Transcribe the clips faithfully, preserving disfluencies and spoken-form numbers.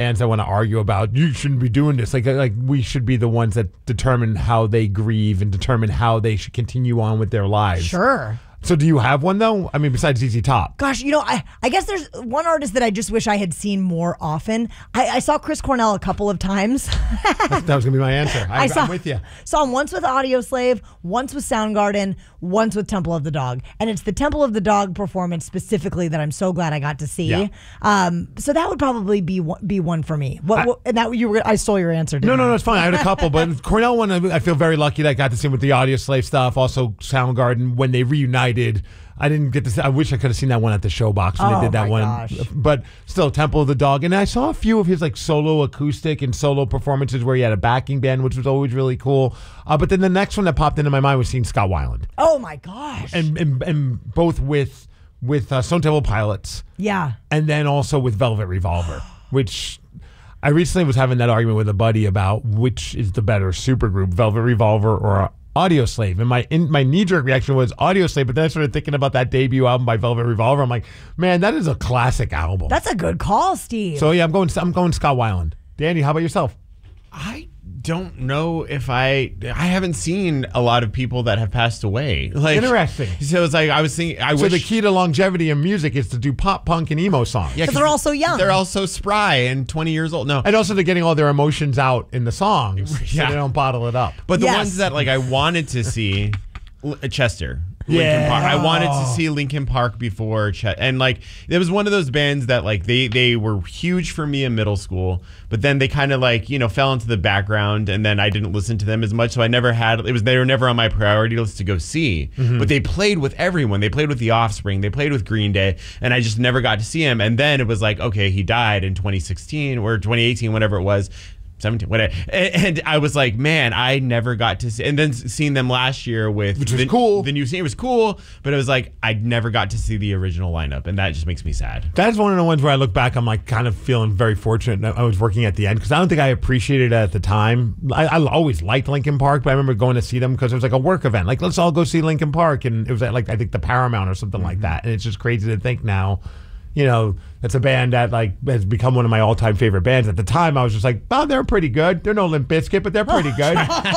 bands that want to argue about you shouldn't be doing this. Like like we should be the ones that determine how they grieve and determine how they should continue on with their lives. Sure. So do you have one though? I mean, besides Z Z Top. Gosh, you know, I, I guess there's one artist that I just wish I had seen more often. I, I saw Chris Cornell a couple of times. that, that was gonna be my answer. I, I saw, I'm with you. Saw him once with Audioslave, once with Soundgarden, once with Temple of the Dog, and it's the Temple of the Dog performance specifically that I'm so glad I got to see. Yeah. Um, so that would probably be one, be one for me. What, I, what, and that you were, I stole your answer. No, no, I? no, it's fine. I had a couple, but Cornell one, I feel very lucky that I got to see him with the Audioslave stuff. Also, Soundgarden when they reunited. I didn't get to see, I wish I could have seen that one at the Showbox when oh they did that my one. Gosh. But still, Temple of the Dog. And I saw a few of his like solo acoustic and solo performances where he had a backing band, which was always really cool. Uh, but then the next one that popped into my mind was seeing Scott Weiland. Oh my gosh. And and, and both with with uh, Stone Temple Pilots. Yeah. And then also with Velvet Revolver, which I recently was having that argument with a buddy about which is the better supergroup, Velvet Revolver or Audioslave. And my in, my knee-jerk reaction was Audioslave, but then I started thinking about that debut album by Velvet Revolver. I'm like, man, that is a classic album. That's a good call, Steve. So yeah, I'm going I'm going Scott Weiland. Danny, how about yourself? I don't know if I I haven't seen a lot of people that have passed away. Like Interesting. So it's like I was thinking. I so wish the key to longevity in music is to do pop punk and emo songs. Yeah, because they're all so young. They're all so spry and twenty years old. No, and also they're getting all their emotions out in the songs, yeah. so they don't bottle it up. But the Yes. ones that like I wanted to see, L- Chester. Linkin Yeah. Park. I wanted to see Linkin Park before Chet, and like it was one of those bands that like they they were huge for me in middle school, but then they kind of like you know fell into the background, and then I didn't listen to them as much, so I never had it was they were never on my priority list to go see. Mm-hmm. But they played with everyone. They played with The Offspring. They played with Green Day, and I just never got to see him. And then it was like, okay, he died in twenty sixteen or twenty eighteen, whatever it was. seventeen, whatever. And, and I was like, man, I never got to see. And then seeing them last year with Which was the, cool. The new scene was cool, but it was like I never got to see the original lineup, and that just makes me sad. That's one of the ones where I look back, I'm like kind of feeling very fortunate that I was working at the end because I don't think I appreciated it at the time. I, I always liked Linkin Park, but I remember going to see them because it was like a work event. Like, let's all go see Linkin Park. And it was at like, I think the Paramount or something mm-hmm. like that. And it's just crazy to think now, you know, it's a band that like has become one of my all-time favorite bands. At the time, I was just like, oh, they're pretty good. They're no Limp Bizkit, but they're pretty good.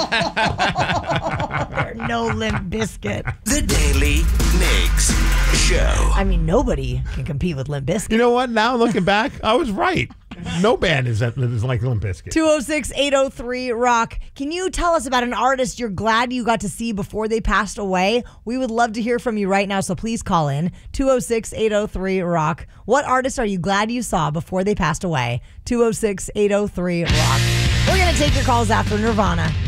They're no Limp Bizkit. The Daily Migs Show. I mean, nobody can compete with Limp Bizkit. You know what? Now looking back, I was right. No band is, is like Limp Bizkit. two oh six, eight oh three, rock. Can you tell us about an artist you're glad you got to see before they passed away? We would love to hear from you right now, so please call in. two oh six, eight oh three, rock. What artist are you glad you saw before they passed away? two oh six, eight oh three, rock. We're going to take your calls after Nirvana.